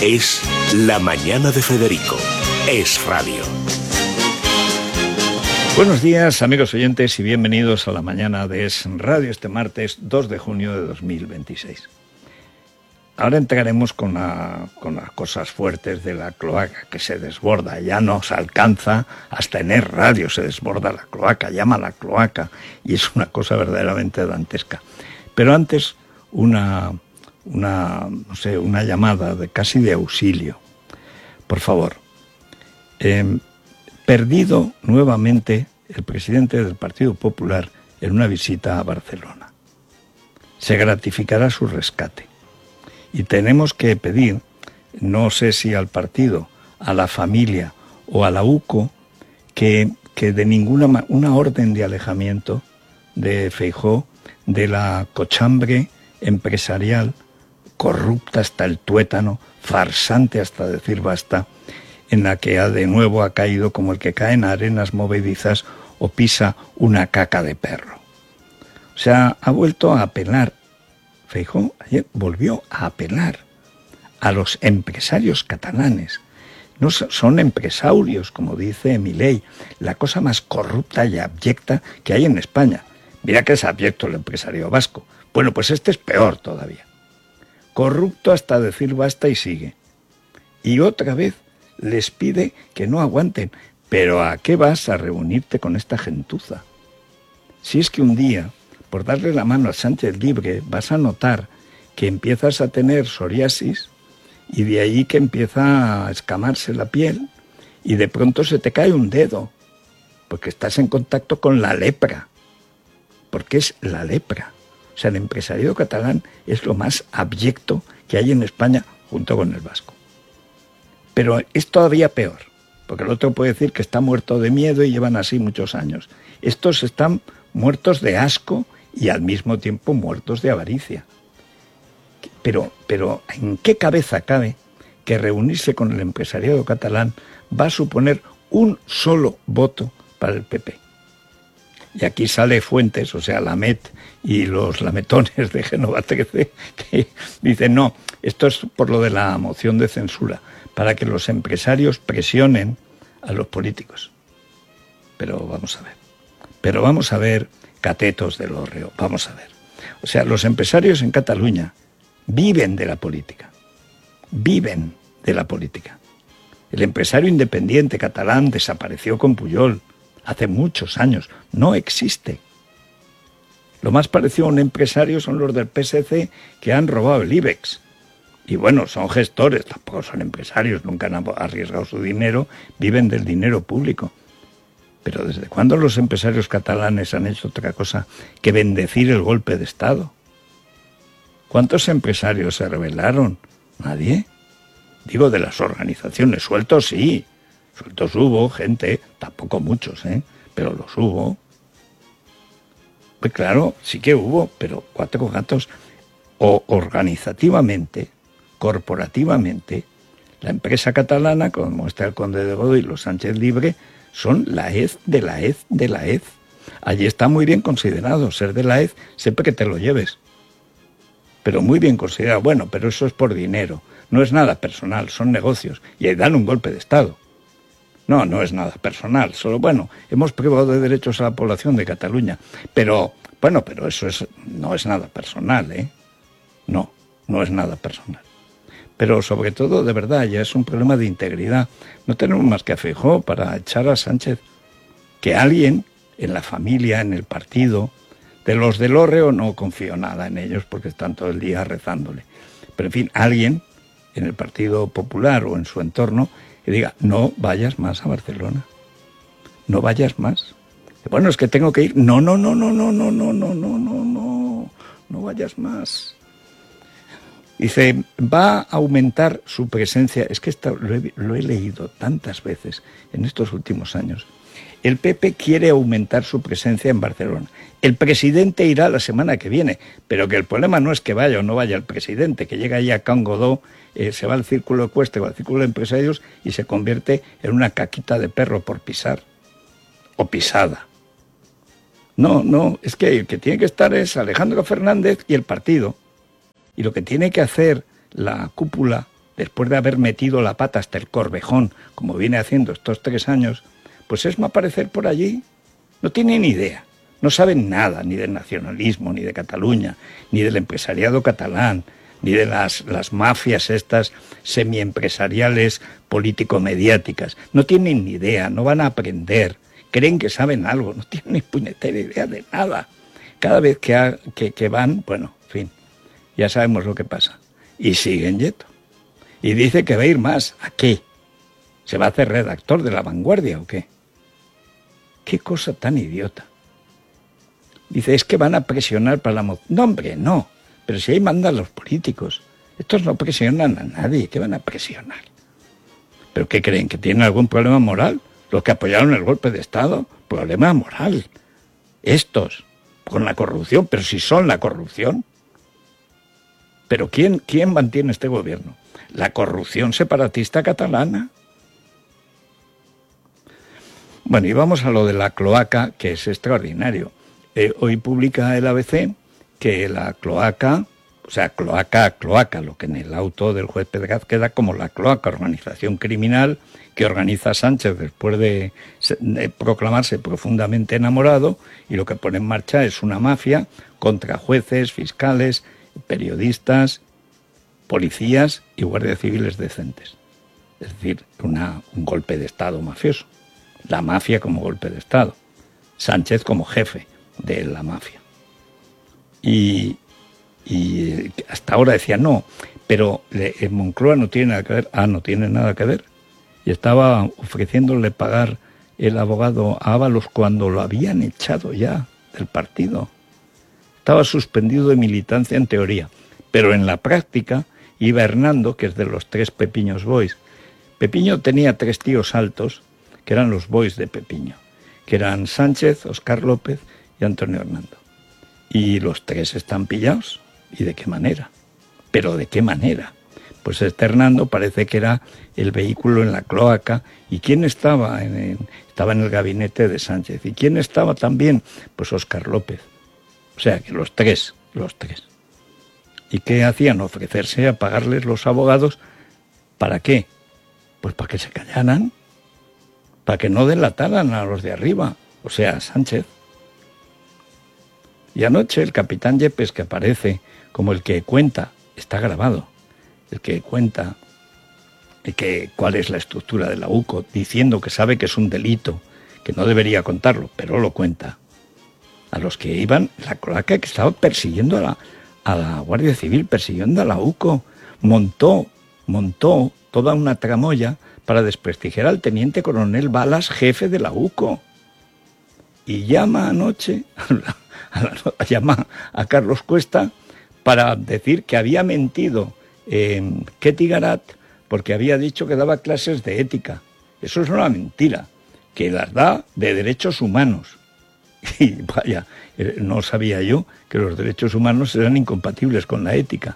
Es La Mañana de Federico. Es Radio. Buenos días, amigos oyentes, y bienvenidos a La Mañana de Es Radio este martes 2 de junio de 2026. Ahora entraremos con las cosas fuertes de la cloaca que se desborda. Ya nos alcanza, hasta en Es Radio se desborda la cloaca, llama la cloaca, y es una cosa verdaderamente dantesca. Pero antes, una llamada casi de auxilio. Por favor, perdido nuevamente el presidente del Partido Popular en una visita a Barcelona. Se gratificará su rescate. Y tenemos que pedir, no sé si al partido, a la familia o a la UCO, que de una orden de alejamiento de Feijóo de la cochambre empresarial, corrupta hasta el tuétano, farsante hasta decir basta, en la que de nuevo ha caído como el que cae en arenas movedizas o pisa una caca de perro. O sea, ha vuelto a apelar. Feijóo ayer volvió a apelar a los empresarios catalanes. No son empresarios, como dice Milei, la cosa más corrupta y abyecta que hay en España. Mira que es abyecto el empresario vasco. Bueno, pues este es peor todavía. Corrupto hasta decir basta y sigue. Y otra vez les pide que no aguanten. ¿Pero a qué vas a reunirte con esta gentuza? Si es que un día, por darle la mano a Sánchez Libre, vas a notar que empiezas a tener psoriasis y de ahí que empieza a escamarse la piel y de pronto se te cae un dedo porque estás en contacto con la lepra. Porque es la lepra. O sea, el empresariado catalán es lo más abyecto que hay en España junto con el vasco. Pero es todavía peor, porque el otro puede decir que está muerto de miedo y llevan así muchos años. Estos están muertos de asco y al mismo tiempo muertos de avaricia. Pero ¿en qué cabeza cabe que reunirse con el empresariado catalán va a suponer un solo voto para el PP? Y aquí sale Fuentes, o sea, Lamet y los lametones de Génova 13, que dicen, no, esto es por lo de la moción de censura, para que los empresarios presionen a los políticos. Pero vamos a ver, catetos del hórreo, vamos a ver. O sea, los empresarios en Cataluña viven de la política. Viven de la política. El empresario independiente catalán desapareció con Pujol hace muchos años. No existe. Lo más parecido a un empresario son los del PSC que han robado el IBEX. Y bueno, son gestores, tampoco son empresarios, nunca han arriesgado su dinero, viven del dinero público. Pero ¿desde cuándo los empresarios catalanes han hecho otra cosa que bendecir el golpe de Estado? ¿Cuántos empresarios se rebelaron? ¿Nadie? Digo, de las organizaciones, sueltos sí, sueltos hubo, gente, tampoco muchos, pero los hubo. Pues claro, sí que hubo, pero cuatro gatos. O organizativamente, corporativamente, la empresa catalana, como está el Conde de Godó y los Sánchez Libre, son la hez de la hez de la hez. Allí está muy bien considerado ser de la hez, siempre que te lo lleves. Pero muy bien considerado. Bueno, pero eso es por dinero. No es nada personal, son negocios. Y ahí dan un golpe de Estado. No es nada personal. Solo, hemos privado de derechos a la población de Cataluña. Pero eso no es nada personal, ¿eh? No es nada personal. Pero sobre todo, de verdad, ya es un problema de integridad. No tenemos más que a Feijóo para echar a Sánchez. Que alguien en la familia, en el partido, de los del hórreo no confío nada en ellos porque están todo el día rezándole. Pero en fin, alguien en el Partido Popular o en su entorno que diga, no vayas más a Barcelona. No vayas más. Bueno, es que tengo que ir. No vayas más. Dice, va a aumentar su presencia. Es que esto lo he leído tantas veces en estos últimos años. El PP quiere aumentar su presencia en Barcelona. El presidente irá la semana que viene, pero que el problema no es que vaya o no vaya el presidente, que llega ahí a Can Godó, se va al círculo ecuestre o al círculo de empresarios y se convierte en una caquita de perro por pisar o pisada. No, es que el que tiene que estar es Alejandro Fernández y el partido. Y lo que tiene que hacer la cúpula después de haber metido la pata hasta el Corvejón, como viene haciendo estos 3 años, pues es aparecer por allí. No tiene ni idea, no saben nada, ni del nacionalismo, ni de Cataluña, ni del empresariado catalán, ni de las mafias estas semiempresariales político-mediáticas. No tienen ni idea, no van a aprender, creen que saben algo, no tienen ni puñetera idea de nada. Cada vez que van, bueno, en fin, ya sabemos lo que pasa. Y siguen yeto. Y dice que va a ir más. ¿A qué? ¿Se va a hacer redactor de La Vanguardia o qué? Qué cosa tan idiota. Dice, es que van a presionar para la moción. No, hombre, no. Pero si ahí mandan los políticos. Estos no presionan a nadie. ¿Qué van a presionar? ¿Pero qué creen? ¿Que tienen algún problema moral? Los que apoyaron el golpe de Estado. Problema moral. Estos, con la corrupción. Pero si son la corrupción. ¿Pero quién mantiene este gobierno? La corrupción separatista catalana. Bueno, y vamos a lo de la cloaca, que es extraordinario. Hoy publica el ABC que la cloaca, o sea, cloaca, lo que en el auto del juez Pedraz queda como la cloaca, organización criminal que organiza Sánchez después de proclamarse profundamente enamorado, y lo que pone en marcha es una mafia contra jueces, fiscales, periodistas, policías y guardias civiles decentes. Es decir, un golpe de Estado mafioso. La mafia como golpe de Estado. Sánchez como jefe de la mafia. Y hasta ahora decía no, pero Moncloa no tiene nada que ver. No tiene nada que ver. Y estaba ofreciéndole pagar el abogado a Ábalos cuando lo habían echado ya del partido. Estaba suspendido de militancia en teoría, pero en la práctica iba Hernando, que es de los 3 Pepiños Boys. Pepiño tenía 3 tíos altos, que eran los boys de Pepiño, que eran Sánchez, Óscar López y Antonio Hernando. Y los 3 están pillados. ¿Y de qué manera? ¿Pero de qué manera? Pues este Hernando parece que era el vehículo en la cloaca. ¿Y quién estaba? Estaba en el gabinete de Sánchez. ¿Y quién estaba también? Pues Óscar López. O sea, que los tres. ¿Y qué hacían? Ofrecerse a pagarles los abogados. ¿Para qué? Pues para que se callaran, para que no delataran a los de arriba, o sea, a Sánchez. Y anoche el capitán Yepes, que aparece como el que cuenta, está grabado, el que cuenta cuál es la estructura de la UCO, diciendo que sabe que es un delito, que no debería contarlo, pero lo cuenta. A los que iban, la cloaca que estaba persiguiendo a la Guardia Civil, persiguiendo a la UCO, montó toda una tramoya para desprestigiar al teniente coronel Balas, jefe de la UCO. Y llama anoche, llama a Carlos Cuesta para decir que había mentido Ketty Garat porque había dicho que daba clases de ética. Eso es una mentira, que las da de derechos humanos. Y vaya, no sabía yo que los derechos humanos eran incompatibles con la ética.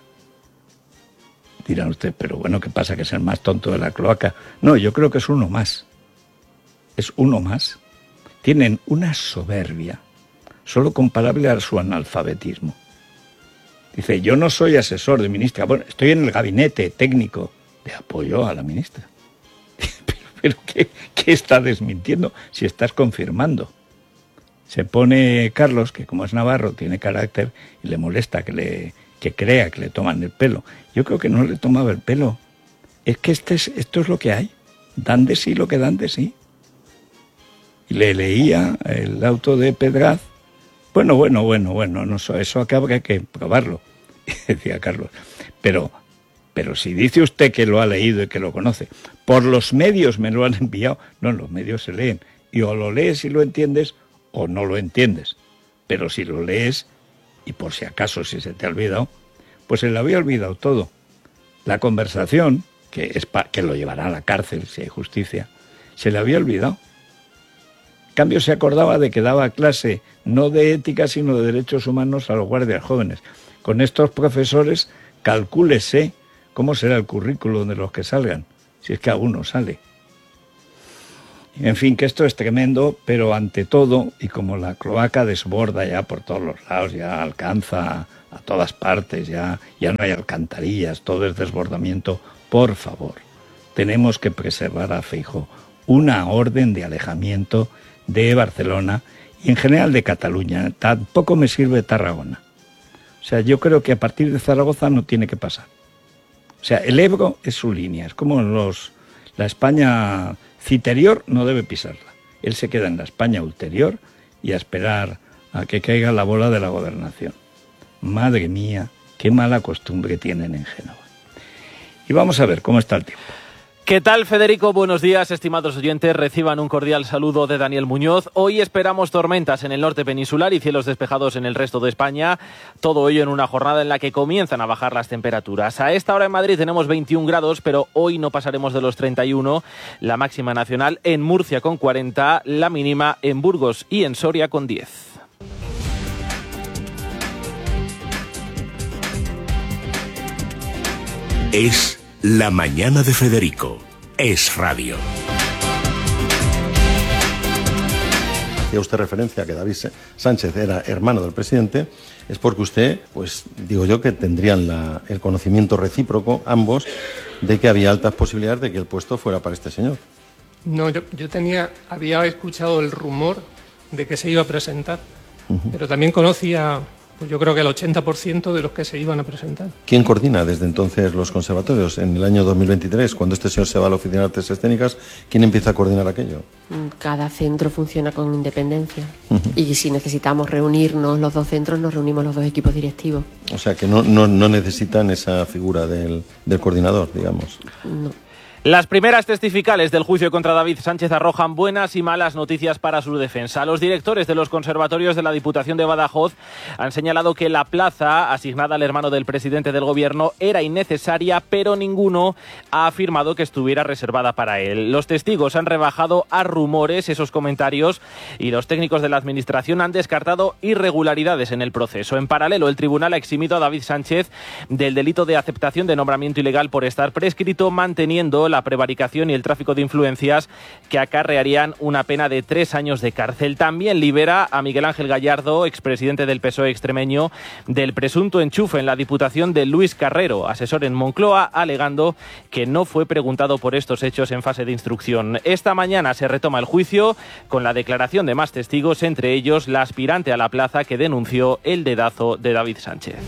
Dirán ustedes, pero bueno, ¿qué pasa? ¿Que es el más tonto de la cloaca? No, yo creo que es uno más. Es uno más. Tienen una soberbia, solo comparable a su analfabetismo. Dice, yo no soy asesor de ministra. Bueno, estoy en el gabinete técnico de apoyo a la ministra. pero ¿qué está desmintiendo si estás confirmando? Se pone Carlos, que como es navarro, tiene carácter y le molesta que crea que le toman el pelo. Yo creo que no le tomaba el pelo. Es que esto es lo que hay. Dan de sí lo que dan de sí. Y le leía el auto de Pedraz. Bueno, no, eso acaba que probarlo, decía Carlos. Pero si dice usted que lo ha leído y que lo conoce, por los medios me lo han enviado. No, los medios se leen. Y o lo lees y lo entiendes, o no lo entiendes. Pero si lo lees, y por si acaso si se te ha olvidado, pues se le había olvidado todo. La conversación, que lo llevará a la cárcel si hay justicia, se le había olvidado. En cambio se acordaba de que daba clase no de ética sino de derechos humanos a los guardias jóvenes. Con estos profesores calcúlese cómo será el currículo de los que salgan, si es que alguno sale. En fin, que esto es tremendo, pero ante todo, y como la cloaca desborda ya por todos los lados, ya alcanza a todas partes, ya no hay alcantarillas, todo es desbordamiento por favor, tenemos que preservar a Feijóo una orden de alejamiento de Barcelona y en general de Cataluña. Tampoco me sirve Tarragona. O sea, yo creo que a partir de Zaragoza no tiene que pasar. O sea, el Ebro es su línea, es como la España citerior no debe pisarla. Él se queda en la España ulterior y a esperar a que caiga la bola de la gobernación. Madre mía, qué mala costumbre tienen en Génova. Y vamos a ver cómo está el tiempo. ¿Qué tal, Federico? Buenos días, estimados oyentes. Reciban un cordial saludo de Daniel Muñoz. Hoy esperamos tormentas en el norte peninsular y cielos despejados en el resto de España. Todo ello en una jornada en la que comienzan a bajar las temperaturas. A esta hora en Madrid tenemos 21 grados, pero hoy no pasaremos de los 31. La máxima nacional en Murcia con 40, la mínima en Burgos y en Soria con 10. Es La Mañana de Federico. Es radio. Hacía usted referencia a que David Sánchez era hermano del presidente, es porque usted, pues digo yo que tendrían el conocimiento recíproco, ambos, de que había altas posibilidades de que el puesto fuera para este señor. No, yo había escuchado el rumor de que se iba a presentar, pero también conocía, pues yo creo que el 80% de los que se iban a presentar. ¿Quién coordina desde entonces los conservatorios? En el año 2023, cuando este señor se va a la Oficina de Artes Escénicas, ¿quién empieza a coordinar aquello? Cada centro funciona con independencia. Y si necesitamos reunirnos los dos centros, nos reunimos los dos equipos directivos. O sea que no necesitan esa figura del coordinador, digamos. No. Las primeras testificales del juicio contra David Sánchez arrojan buenas y malas noticias para su defensa. Los directores de los conservatorios de la Diputación de Badajoz han señalado que la plaza asignada al hermano del presidente del gobierno era innecesaria, pero ninguno ha afirmado que estuviera reservada para él. Los testigos han rebajado a rumores esos comentarios y los técnicos de la administración han descartado irregularidades en el proceso. En paralelo, el tribunal ha eximido a David Sánchez del delito de aceptación de nombramiento ilegal por estar prescrito, manteniendo la prevaricación y el tráfico de influencias que acarrearían una pena de 3 años de cárcel. También libera a Miguel Ángel Gallardo, expresidente del PSOE extremeño, del presunto enchufe en la Diputación de Luis Carrero, asesor en Moncloa, alegando que no fue preguntado por estos hechos en fase de instrucción. Esta mañana se retoma el juicio con la declaración de más testigos, entre ellos la aspirante a la plaza que denunció el dedazo de David Sánchez.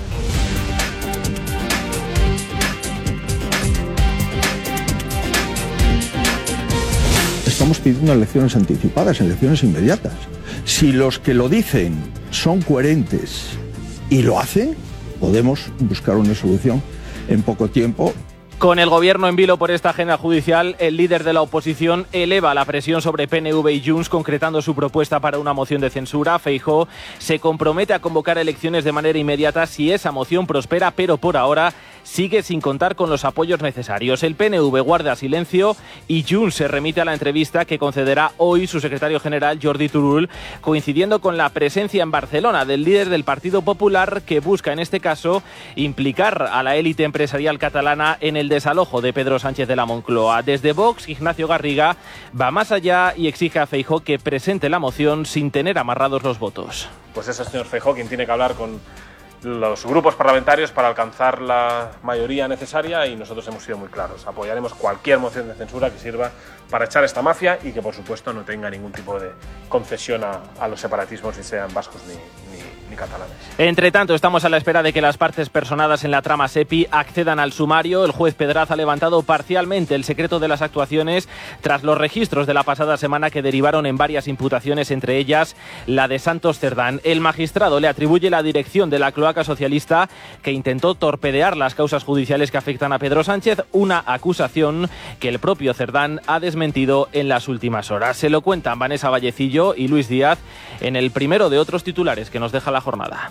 Estamos pidiendo elecciones anticipadas, elecciones inmediatas. Si los que lo dicen son coherentes y lo hacen, podemos buscar una solución en poco tiempo. Con el gobierno en vilo por esta agenda judicial, el líder de la oposición eleva la presión sobre PNV y Junts, concretando su propuesta para una moción de censura. Feijóo se compromete a convocar elecciones de manera inmediata si esa moción prospera, pero por ahora sigue sin contar con los apoyos necesarios. El PNV guarda silencio y Junts se remite a la entrevista que concederá hoy su secretario general Jordi Turull, coincidiendo con la presencia en Barcelona del líder del Partido Popular, que busca en este caso implicar a la élite empresarial catalana en el desalojo de Pedro Sánchez de la Moncloa. Desde Vox, Ignacio Garriga va más allá y exige a Feijóo que presente la moción sin tener amarrados los votos. Pues es el señor Feijóo quien tiene que hablar con los grupos parlamentarios para alcanzar la mayoría necesaria, y nosotros hemos sido muy claros. Apoyaremos cualquier moción de censura que sirva para echar esta mafia y que, por supuesto, no tenga ningún tipo de concesión a los separatismos, ni sean vascos ni catalanes. Entre tanto, estamos a la espera de que las partes personadas en la trama SEPI accedan al sumario. El juez Pedraz ha levantado parcialmente el secreto de las actuaciones tras los registros de la pasada semana que derivaron en varias imputaciones, entre ellas la de Santos Cerdán. El magistrado le atribuye la dirección de la cloaca socialista que intentó torpedear las causas judiciales que afectan a Pedro Sánchez, una acusación que el propio Cerdán ha desmentido en las últimas horas. Se lo cuentan Vanessa Vallecillo y Luis Díaz en el primero de otros titulares que nos deja la jornada.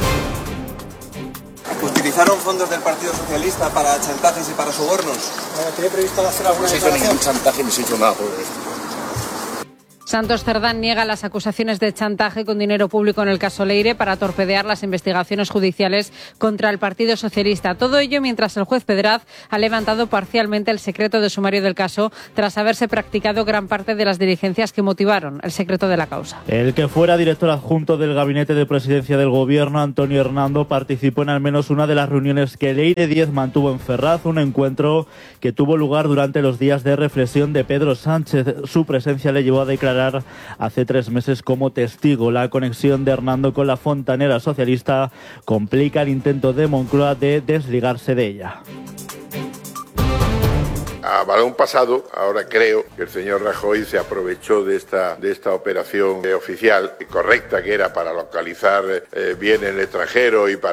¿Utilizaron fondos del Partido Socialista para chantajes y para sobornos? ¿Tiene previsto hacer alguna declaración? No se hizo ningún chantaje ni se hizo nada por esto. Santos Cerdán niega las acusaciones de chantaje con dinero público en el caso Leire para torpedear las investigaciones judiciales contra el Partido Socialista. Todo ello mientras el juez Pedraz ha levantado parcialmente el secreto de sumario del caso tras haberse practicado gran parte de las diligencias que motivaron el secreto de la causa. El que fuera director adjunto del Gabinete de Presidencia del Gobierno, Antonio Hernando, participó en al menos una de las reuniones que Leire Díez mantuvo en Ferraz, un encuentro que tuvo lugar durante los días de reflexión de Pedro Sánchez. Su presencia le llevó a declarar hace 3 meses como testigo. La conexión de Hernando con la fontanera socialista complica el intento de Moncloa de desligarse de ella. A balón pasado, ahora creo que el señor Rajoy se aprovechó de esta operación oficial correcta que era para localizar bien en el extranjero y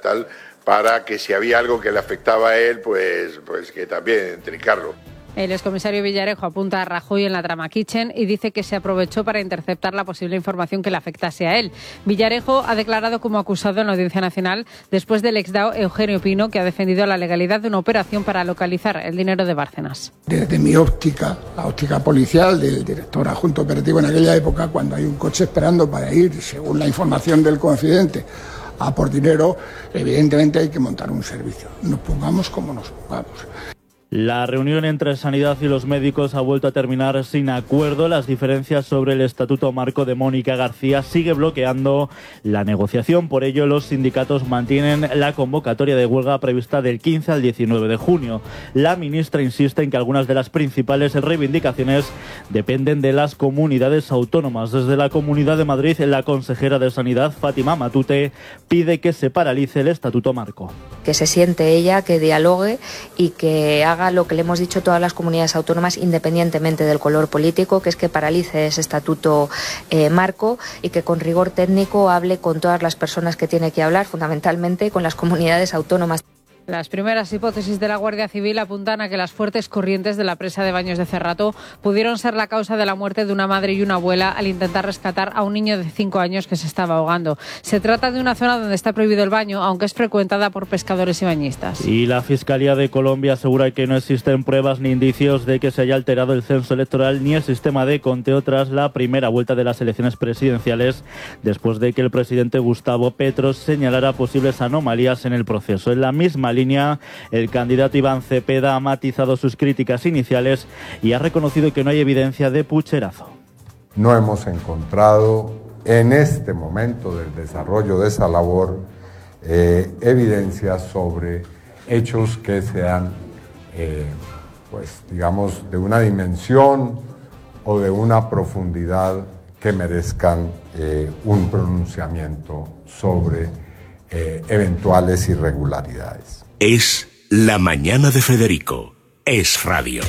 para que si había algo que le afectaba a él, pues que también trincarlo. El excomisario Villarejo apunta a Rajoy en la trama Kitchen y dice que se aprovechó para interceptar la posible información que le afectase a él. Villarejo ha declarado como acusado en la Audiencia Nacional después del exdao Eugenio Pino, que ha defendido la legalidad de una operación para localizar el dinero de Bárcenas. Desde mi óptica, la óptica policial del director adjunto operativo en aquella época, cuando hay un coche esperando para ir, según la información del confidente, a por dinero, evidentemente hay que montar un servicio. Nos pongamos como nos pongamos. La reunión entre Sanidad y los médicos ha vuelto a terminar sin acuerdo. Las diferencias sobre el estatuto marco de Mónica García sigue bloqueando la negociación. Por ello, los sindicatos mantienen la convocatoria de huelga prevista del 15 al 19 de junio. La ministra insiste en que algunas de las principales reivindicaciones dependen de las comunidades autónomas. Desde la Comunidad de Madrid, la consejera de Sanidad, Fátima Matute, pide que se paralice el estatuto marco. Que se siente ella, que dialogue y que haga lo que le hemos dicho a todas las comunidades autónomas, independientemente del color político, que es que paralice ese estatuto marco y que con rigor técnico hable con todas las personas que tiene que hablar, fundamentalmente con las comunidades autónomas. Las primeras hipótesis de la Guardia Civil apuntan a que las fuertes corrientes de la presa de Baños de Cerrato pudieron ser la causa de la muerte de una madre y una abuela al intentar rescatar a un niño de 5 años que se estaba ahogando. Se trata de una zona donde está prohibido el baño, aunque es frecuentada por pescadores y bañistas. Y la Fiscalía de Colombia asegura que no existen pruebas ni indicios de que se haya alterado el censo electoral ni el sistema de conteo tras la primera vuelta de las elecciones presidenciales, después de que el presidente Gustavo Petro señalara posibles anomalías en el proceso. En la misma línea, el candidato Iván Cepeda ha matizado sus críticas iniciales y ha reconocido que no hay evidencia de pucherazo. No hemos encontrado en este momento del desarrollo de esa labor evidencias sobre hechos que sean, de una dimensión o de una profundidad que merezcan un pronunciamiento sobre eventuales irregularidades. Es La Mañana de Federico. Es radio.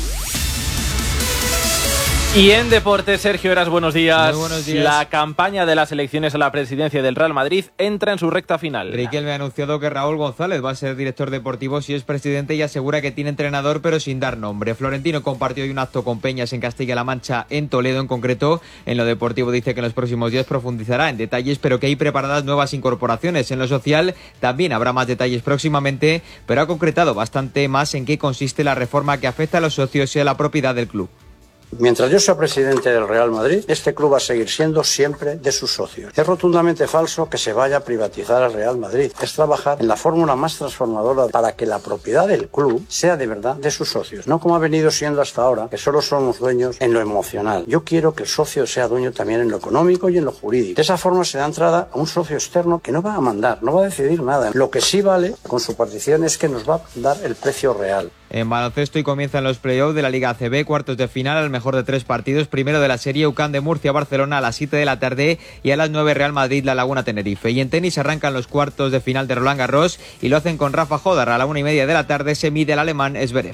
Y en deportes, Sergio Heras, buenos días. Muy buenos días. La campaña de las elecciones a la presidencia del Real Madrid entra en su recta final. Riquelme ha anunciado que Raúl González va a ser director deportivo si es presidente y asegura que tiene entrenador pero sin dar nombre. Florentino compartió hoy un acto con Peñas en Castilla-La Mancha, en Toledo en concreto. En lo deportivo dice que en los próximos días profundizará en detalles, pero que hay preparadas nuevas incorporaciones. En lo social también habrá más detalles próximamente, pero ha concretado bastante más en qué consiste la reforma que afecta a los socios y a la propiedad del club. Mientras yo sea presidente del Real Madrid, este club va a seguir siendo siempre de sus socios. Es rotundamente falso que se vaya a privatizar al Real Madrid. Es trabajar en la fórmula más transformadora para que la propiedad del club sea de verdad de sus socios, no como ha venido siendo hasta ahora, que solo somos dueños en lo emocional. Yo quiero que el socio sea dueño también en lo económico y en lo jurídico. De esa forma se da entrada a un socio externo que no va a mandar, no va a decidir nada. Lo que sí vale con su partición es que nos va a dar el precio real. En baloncesto y comienzan los play-offs de la Liga ACB, cuartos de final al mejor de 3 partidos. Primero de la serie, UCAM de Murcia-Barcelona a las 7 de la tarde y a las 9 Real Madrid-La Laguna-Tenerife. Y en tenis arrancan los cuartos de final de Roland Garros y lo hacen con Rafa Jodar. A la 1:30 de la tarde se mide el alemán Zverev.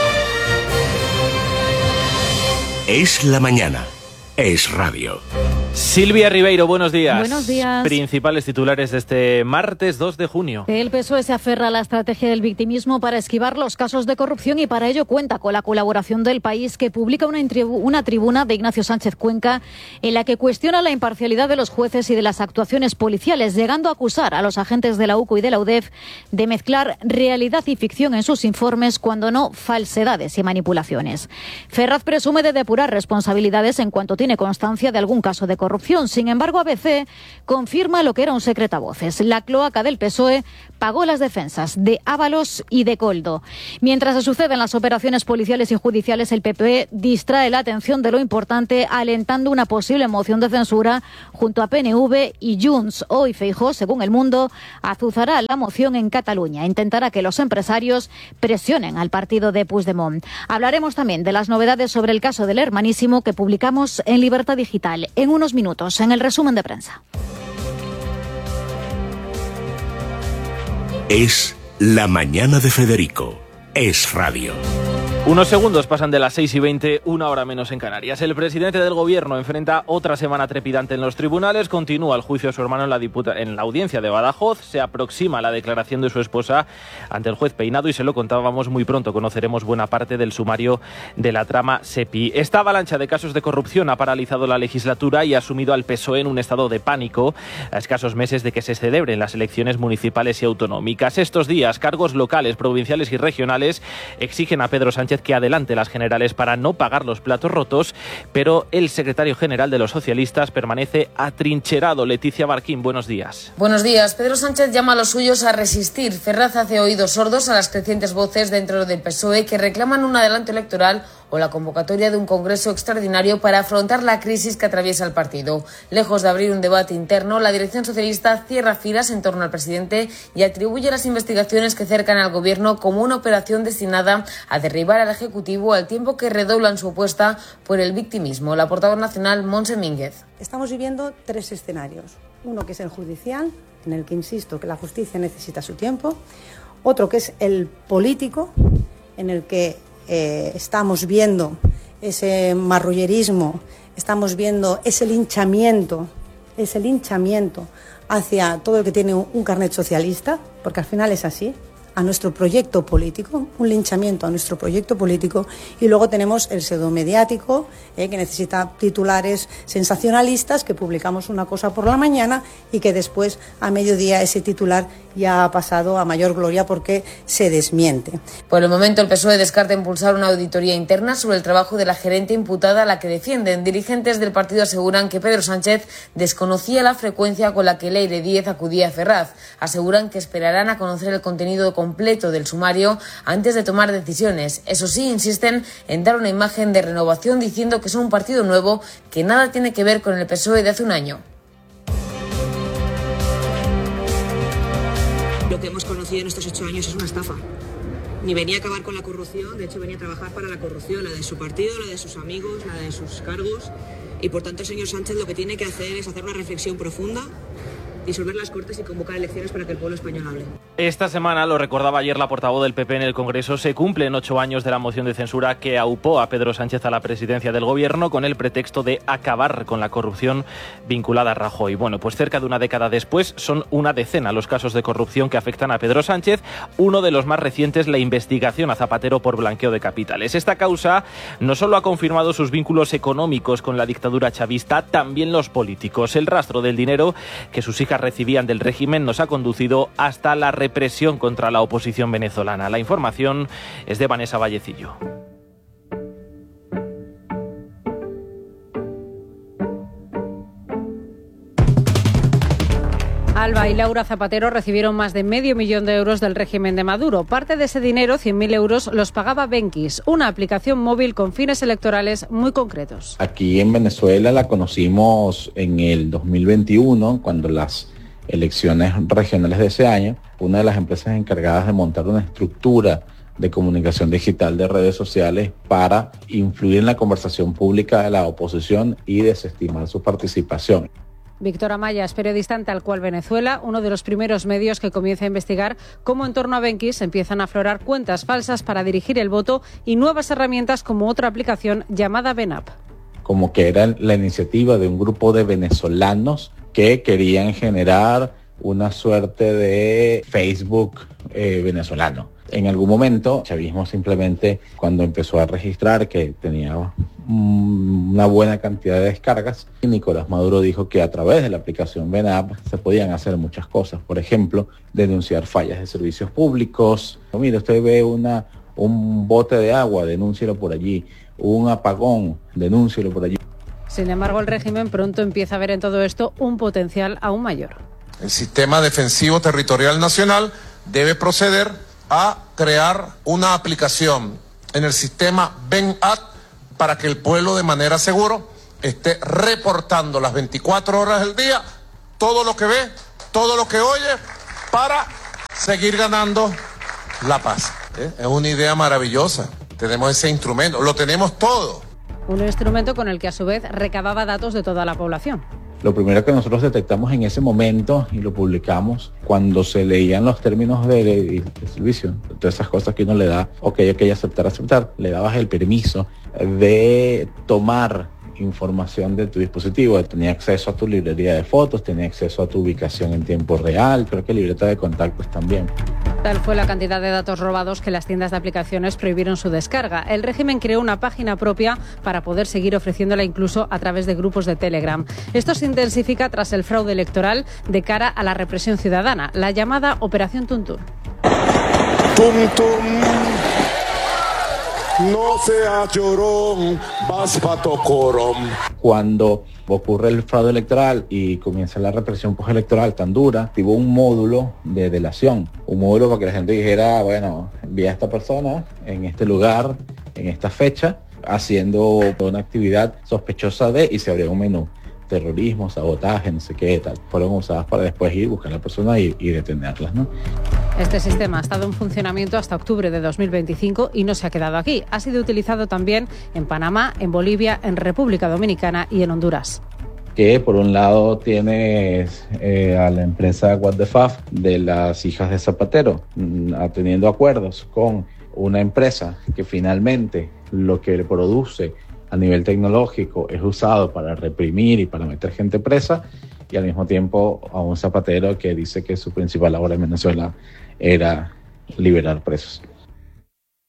Es la mañana. Es radio. Silvia Ribeiro, buenos días. Buenos días. Principales titulares de este martes 2 de junio. El PSOE se aferra a la estrategia del victimismo para esquivar los casos de corrupción y para ello cuenta con la colaboración del País, que publica una tribuna de Ignacio Sánchez Cuenca en la que cuestiona la imparcialidad de los jueces y de las actuaciones policiales, llegando a acusar a los agentes de la UCO y de la UDEF de mezclar realidad y ficción en sus informes, cuando no falsedades y manipulaciones. Ferraz presume de depurar responsabilidades en cuanto tiene constancia de algún caso de corrupción. Sin embargo, ABC confirma lo que era un secretavoces. La cloaca del PSOE pagó las defensas de Ábalos y de Coldo. Mientras se suceden las operaciones policiales y judiciales, el PP distrae la atención de lo importante, alentando una posible moción de censura junto a PNV y Junts. Hoy Feijóo, según El Mundo, azuzará la moción en Cataluña. Intentará que los empresarios presionen al partido de Puigdemont. Hablaremos también de las novedades sobre el caso del Hermanísimo, que publicamos en Libertad Digital en unos minutos, en el resumen de prensa. Es La Mañana de Federico. Es Radio. Unos segundos pasan de las 6:20, una hora menos en Canarias. El presidente del Gobierno enfrenta otra semana trepidante en los tribunales. Continúa el juicio a su hermano en la audiencia de Badajoz. Se aproxima la declaración de su esposa ante el juez Peinado y se lo contábamos muy pronto. Conoceremos buena parte del sumario de la trama SEPI. Esta avalancha de casos de corrupción ha paralizado la legislatura y ha sumido al PSOE en un estado de pánico a escasos meses de que se celebren las elecciones municipales y autonómicas. Estos días, cargos locales, provinciales y regionales exigen a Pedro Sánchez que adelante las generales para no pagar los platos rotos, pero el secretario general de los socialistas permanece atrincherado. Leticia Barquín, buenos días. Buenos días. Pedro Sánchez llama a los suyos a resistir. Ferraz hace oídos sordos a las crecientes voces dentro del PSOE que reclaman un adelanto electoral o la convocatoria de un congreso extraordinario para afrontar la crisis que atraviesa el partido. Lejos de abrir un debate interno, la dirección socialista cierra filas en torno al presidente y atribuye las investigaciones que cercan al gobierno como una operación destinada a derribar al Ejecutivo, al tiempo que redoblan su apuesta por el victimismo. La portavoz nacional, Montse Mínguez. Estamos viviendo tres escenarios. Uno que es el judicial, en el que insisto que la justicia necesita su tiempo. Otro que es el político, en el que estamos viendo ese marrullerismo, estamos viendo ese linchamiento hacia todo el que tiene un carnet socialista, porque al final es así, a nuestro proyecto político, un linchamiento a nuestro proyecto político. Y luego tenemos el pseudomediático, que necesita titulares sensacionalistas, que publicamos una cosa por la mañana y que después a mediodía ese titular ya ha pasado a mayor gloria porque se desmiente. Por el momento el PSOE descarta impulsar una auditoría interna sobre el trabajo de la gerente imputada, a la que defienden. Dirigentes del partido aseguran que Pedro Sánchez desconocía la frecuencia con la que Leire Díez acudía a Ferraz. Aseguran que esperarán a conocer el contenido completo del sumario antes de tomar decisiones. Eso sí, insisten en dar una imagen de renovación, diciendo que son un partido nuevo que nada tiene que ver con el PSOE de hace un año. Lo que hemos conocido en estos 8 años es una estafa. Ni venía a acabar con la corrupción, de hecho venía a trabajar para la corrupción, la de su partido, la de sus amigos, la de sus cargos. Y por tanto el señor Sánchez lo que tiene que hacer es hacer una reflexión profunda, disolver las Cortes y convocar elecciones para que el pueblo español hable. Esta semana, lo recordaba ayer la portavoz del PP en el Congreso, se cumplen 8 años de la moción de censura que aupó a Pedro Sánchez a la presidencia del Gobierno con el pretexto de acabar con la corrupción vinculada a Rajoy. Bueno, pues cerca de una década después son una decena los casos de corrupción que afectan a Pedro Sánchez. Uno de los más recientes, la investigación a Zapatero por blanqueo de capitales. Esta causa no solo ha confirmado sus vínculos económicos con la dictadura chavista, también los políticos. El rastro del dinero que sus hijas recibían del régimen nos ha conducido hasta la represión contra la oposición venezolana. La información es de Vanessa Vallecillo. Alba y Laura Zapatero recibieron más de $500.000 de euros del régimen de Maduro. Parte de ese dinero, 100.000 euros, los pagaba Benquis, una aplicación móvil con fines electorales muy concretos. Aquí en Venezuela la conocimos en el 2021, cuando las elecciones regionales de ese año, una de las empresas encargadas de montar una estructura de comunicación digital de redes sociales para influir en la conversación pública de la oposición y desestimar su participación. Víctor Amaya es periodista en Tal Cual Venezuela, uno de los primeros medios que comienza a investigar cómo en torno a Benquis empiezan a aflorar cuentas falsas para dirigir el voto y nuevas herramientas como otra aplicación llamada BenUp. como que era la iniciativa de un grupo de venezolanos que querían generar una suerte de Facebook venezolano. En algún momento, el chavismo simplemente, cuando empezó a registrar que tenía una buena cantidad de descargas, Nicolás Maduro dijo que a través de la aplicación VENAP se podían hacer muchas cosas. Por ejemplo, denunciar fallas de servicios públicos. Mire, usted ve un bote de agua, denúncielo por allí. Un apagón, denúncielo por allí. Sin embargo, el régimen pronto empieza a ver en todo esto un potencial aún mayor. El Sistema Defensivo Territorial Nacional debe proceder a crear una aplicación en el sistema VENAP para que el pueblo de manera segura esté reportando las 24 horas del día todo lo que ve, todo lo que oye, para seguir ganando la paz. Es una idea maravillosa. Tenemos ese instrumento, lo tenemos todo. Un instrumento con el que a su vez recababa datos de toda la población. Lo primero que nosotros detectamos en ese momento y lo publicamos cuando se leían los términos de servicio, todas esas cosas que uno le da, ok, aceptar, le dabas el permiso de tomar información de tu dispositivo, tenía acceso a tu librería de fotos, tenía acceso a tu ubicación en tiempo real, creo que libreta de contactos también. Tal fue la cantidad de datos robados que las tiendas de aplicaciones prohibieron su descarga. El régimen creó una página propia para poder seguir ofreciéndola incluso a través de grupos de Telegram. Esto se intensifica tras el fraude electoral de cara a la represión ciudadana, la llamada Operación Tuntún. Tum, tum. No seas llorón, vas pa' tocorom. Cuando ocurre el fraude electoral y comienza la represión postelectoral tan dura, tuvo un módulo de delación, un módulo para que la gente dijera, bueno, vi a esta persona en este lugar, en esta fecha, haciendo una actividad sospechosa de, y se abrió un menú. Terrorismo, sabotaje, no sé qué tal. Fueron usadas para después ir, buscar a la persona y detenerlas, ¿no? Este sistema ha estado en funcionamiento hasta octubre de 2025 y no se ha quedado aquí. Ha sido utilizado también en Panamá, en Bolivia, en República Dominicana y en Honduras. Que por un lado tienes a la empresa What the Fuck de las hijas de Zapatero, teniendo acuerdos con una empresa que finalmente lo que produce a nivel tecnológico es usado para reprimir y para meter gente presa, y al mismo tiempo a un Zapatero que dice que su principal labor en Venezuela era liberar presos.